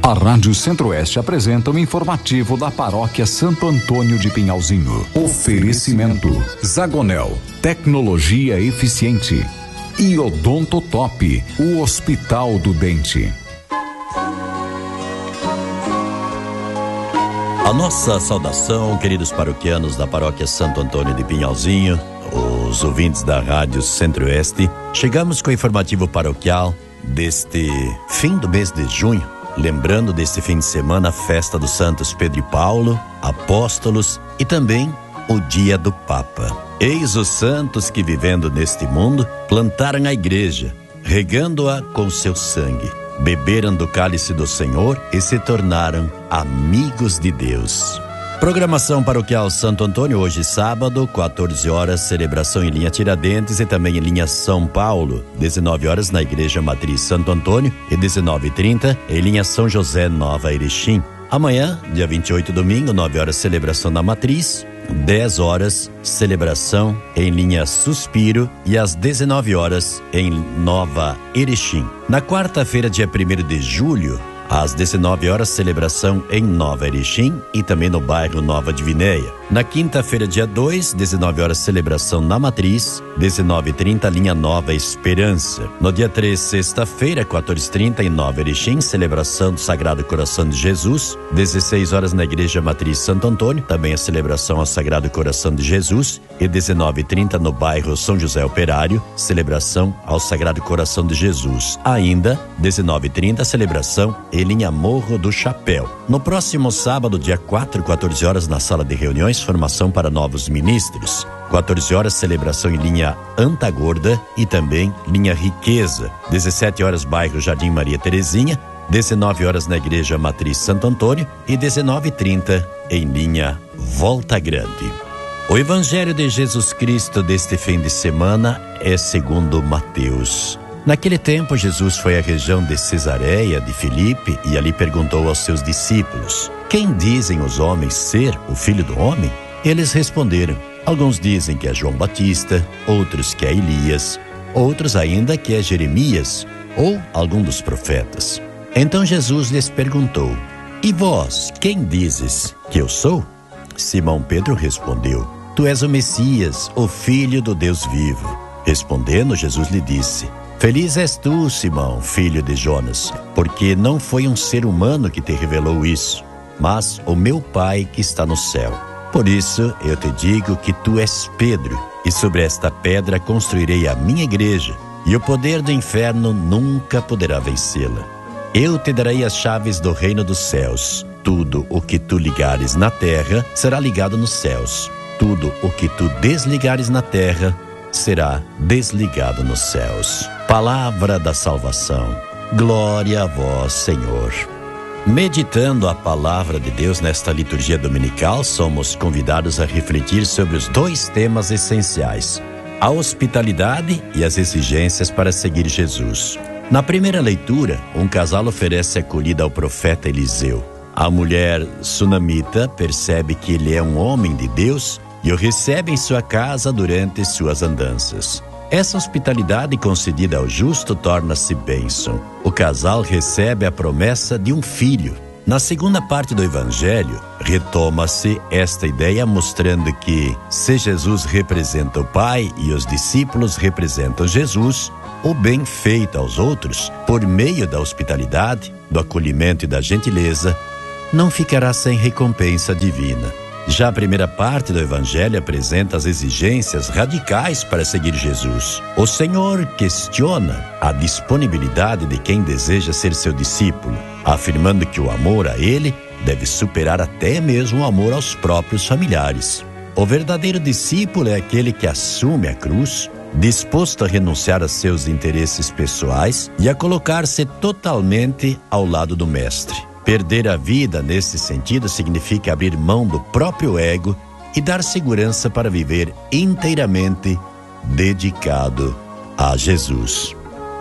A Rádio Centro-Oeste apresenta o informativo da Paróquia Santo Antônio de Pinhalzinho. Oferecimento: Zagonel, tecnologia eficiente. E Odontotop, o Hospital do Dente. A nossa saudação, queridos paroquianos da Paróquia Santo Antônio de Pinhalzinho, os ouvintes da Rádio Centro-Oeste. Chegamos com o informativo paroquial deste fim do mês de junho, lembrando deste fim de semana a festa dos santos Pedro e Paulo, apóstolos e também o dia do Papa. Eis os santos que, vivendo neste mundo, plantaram a igreja, regando-a com seu sangue, beberam do cálice do Senhor e se tornaram amigos de Deus. Programação paroquial Santo Antônio, hoje sábado, 14 horas, celebração em linha Tiradentes e também em linha São Paulo, 19 horas na Igreja Matriz Santo Antônio e 19h30 em linha São José Nova Erechim. Amanhã, dia 28, domingo, 9 horas, celebração na Matriz, 10 horas, celebração em linha Suspiro e às 19 horas em Nova Erechim. Na quarta-feira, dia 1º de julho, às 19 horas, celebração em Nova Erechim e também no bairro Nova Divinéia. Na quinta-feira, dia 2, 19 horas, celebração na Matriz, 19h30, linha Nova Esperança. No dia 3, sexta-feira, 14h30, em Nova Erechim, celebração do Sagrado Coração de Jesus, 16 horas na Igreja Matriz Santo Antônio, também a celebração ao Sagrado Coração de Jesus, e 19h30 no bairro São José Operário, celebração ao Sagrado Coração de Jesus. Ainda, 19h30, celebração em linha Morro do Chapéu. No próximo sábado, dia 4, 14 horas, na sala de reuniões, formação para novos ministros. 14 horas, celebração em linha Antagorda e também linha Riqueza. 17 horas, bairro Jardim Maria Terezinha. 19 horas na Igreja Matriz Santo Antônio e 19h30 em linha Volta Grande. O Evangelho de Jesus Cristo deste fim de semana é segundo Mateus. Naquele tempo, Jesus foi à região de Cesareia de Filipe e ali perguntou aos seus discípulos: quem dizem os homens ser o Filho do Homem? Eles responderam: alguns dizem que é João Batista, outros que é Elias, outros ainda que é Jeremias ou algum dos profetas. Então Jesus lhes perguntou: e vós, quem dizes que eu sou? Simão Pedro respondeu: tu és o Messias, o Filho do Deus vivo. Respondendo, Jesus lhe disse: feliz és tu, Simão, filho de Jonas, porque não foi um ser humano que te revelou isso, mas o meu Pai que está no céu. Por isso eu te digo que tu és Pedro, e sobre esta pedra construirei a minha igreja, e o poder do inferno nunca poderá vencê-la. Eu te darei as chaves do reino dos céus. Tudo o que tu ligares na terra será ligado nos céus. Tudo o que tu desligares na terra será desligado nos céus. Palavra da salvação. Glória a vós, Senhor. Meditando a palavra de Deus nesta liturgia dominical, somos convidados a refletir sobre os dois temas essenciais: a hospitalidade e as exigências para seguir Jesus. Na primeira leitura, um casal oferece acolhida ao profeta Eliseu. A mulher sunamita percebe que ele é um homem de Deus e o recebe em sua casa durante suas andanças. Essa hospitalidade concedida ao justo torna-se bênção. O casal recebe a promessa de um filho. Na segunda parte do Evangelho, retoma-se esta ideia mostrando que, se Jesus representa o Pai e os discípulos representam Jesus, o bem feito aos outros, por meio da hospitalidade, do acolhimento e da gentileza, não ficará sem recompensa divina. Já a primeira parte do Evangelho apresenta as exigências radicais para seguir Jesus. O Senhor questiona a disponibilidade de quem deseja ser seu discípulo, afirmando que o amor a Ele deve superar até mesmo o amor aos próprios familiares. O verdadeiro discípulo é aquele que assume a cruz, disposto a renunciar a seus interesses pessoais e a colocar-se totalmente ao lado do Mestre. Perder a vida nesse sentido significa abrir mão do próprio ego e dar segurança para viver inteiramente dedicado a Jesus.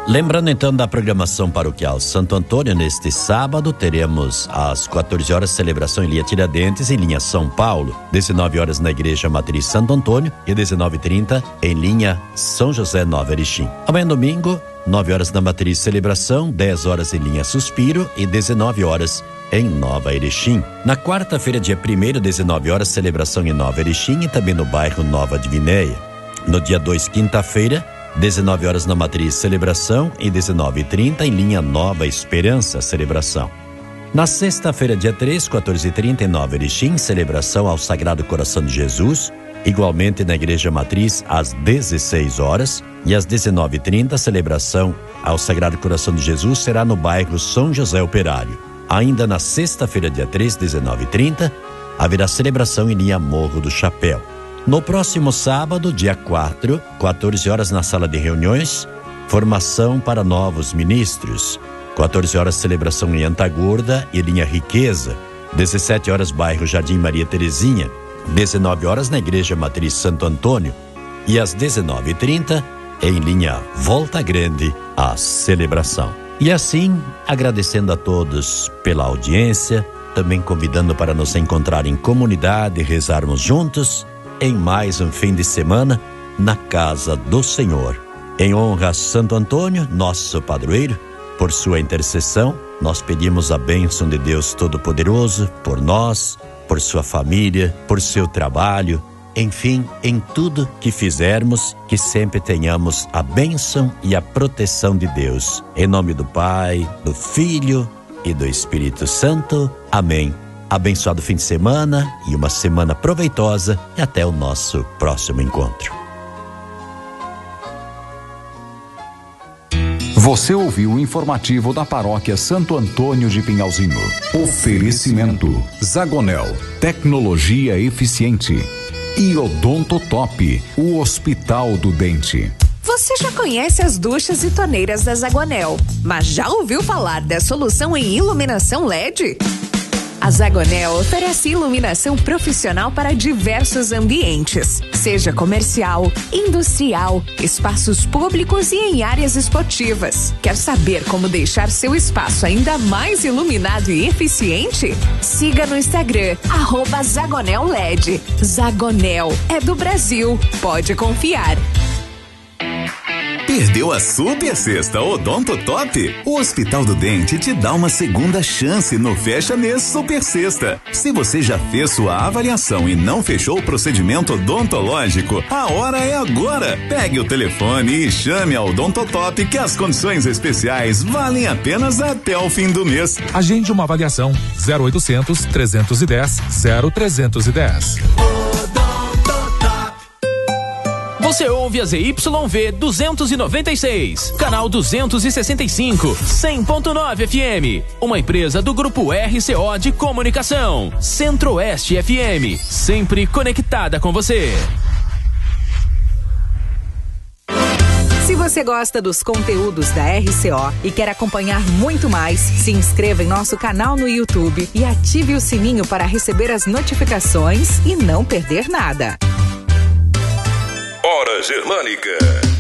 Lembrando então da programação paroquial Santo Antônio, neste sábado teremos às 14 horas celebração em linha Tiradentes, em linha São Paulo, 19 horas na Igreja Matriz Santo Antônio e 19h30 em linha São José Nova Erechim. Amanhã domingo, 9 horas na Matriz Celebração, 10 horas em linha Suspiro e 19 horas em Nova Erechim. Na quarta-feira, dia 1º, 19 horas, celebração em Nova Erechim e também no bairro Nova Divinéia. No dia 2, quinta-feira, 19 horas na Matriz Celebração e 19h30 em linha Nova Esperança Celebração. Na sexta-feira, dia 3, 14h30 em Nova Erechim, celebração ao Sagrado Coração de Jesus, igualmente na Igreja Matriz às 16 horas e às 19h30 celebração ao Sagrado Coração de Jesus será no bairro São José Operário. Ainda na sexta-feira, dia 3, 19h30, haverá celebração em linha Morro do Chapéu. No próximo sábado, dia 4, 14 horas na sala de reuniões, formação para novos ministros. 14 horas celebração em Antagorda e linha Riqueza. 17 horas bairro Jardim Maria Terezinha. 19 horas na Igreja Matriz Santo Antônio. E às 19h30 em linha Volta Grande, a celebração. E assim, agradecendo a todos pela audiência, também convidando para nos encontrar em comunidade e rezarmos juntos em mais um fim de semana na casa do Senhor. Em honra a Santo Antônio, nosso padroeiro, por sua intercessão, nós pedimos a bênção de Deus Todo-Poderoso por nós, por sua família, por seu trabalho, enfim, em tudo que fizermos, que sempre tenhamos a bênção e a proteção de Deus. Em nome do Pai, do Filho e do Espírito Santo. Amém. Abençoado fim de semana e uma semana proveitosa e até o nosso próximo encontro. Você ouviu o informativo da Paróquia Santo Antônio de Pinhalzinho. Oferecimento Zagonel, tecnologia eficiente. E Odonto Top, o Hospital do Dente. Você já conhece as duchas e torneiras da Zagonel, mas já ouviu falar da solução em iluminação LED? A Zagonel oferece iluminação profissional para diversos ambientes, seja comercial, industrial, espaços públicos e em áreas esportivas. Quer saber como deixar seu espaço ainda mais iluminado e eficiente? Siga no Instagram, @ZagonelLED. Zagonel é do Brasil, pode confiar. Perdeu a super sexta Odonto Top? O Hospital do Dente te dá uma segunda chance no Fecha Mês Super Sexta. Se você já fez sua avaliação e não fechou o procedimento odontológico, a hora é agora. Pegue o telefone e chame a Odonto Top, que as condições especiais valem apenas até o fim do mês. Agende uma avaliação 0800 310 0310. Você ouve a ZYV 296, canal 265, 100.9 FM, uma empresa do Grupo RCO de Comunicação. Centro-Oeste FM, sempre conectada com você. Se você gosta dos conteúdos da RCO e quer acompanhar muito mais, se inscreva em nosso canal no YouTube e ative o sininho para receber as notificações e não perder nada. Hora Germânica.